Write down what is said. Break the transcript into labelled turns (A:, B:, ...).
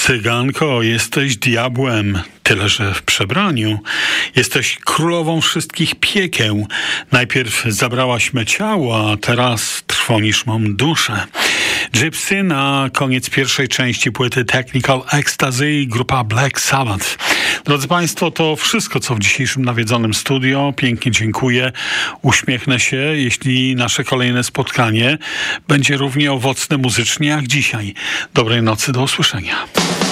A: Cyganko, jesteś diabłem, tyle że w przebraniu. Jesteś królową wszystkich piekieł. Najpierw zabrałaś me ciało, a teraz trwonisz mą duszę. Gypsy na koniec pierwszej części płyty Technical Ecstasy, grupa Black Sabbath. Drodzy Państwo, to wszystko, co w dzisiejszym nawiedzonym studio. Pięknie dziękuję. Uśmiechnę się, jeśli nasze kolejne spotkanie będzie równie owocne muzycznie jak dzisiaj. Dobrej nocy, do usłyszenia.